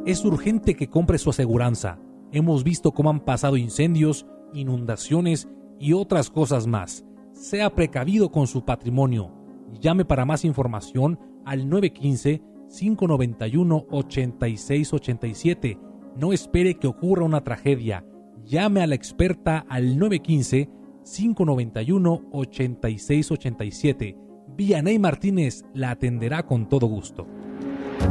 Es urgente que compre su aseguranza. Hemos visto cómo han pasado incendios, inundaciones y otras cosas más. Sea precavido con su patrimonio. Llame para más información al 915-591-8687. No espere que ocurra una tragedia. Llame a la experta al 915-591-8687. Vianey Martínez la atenderá con todo gusto.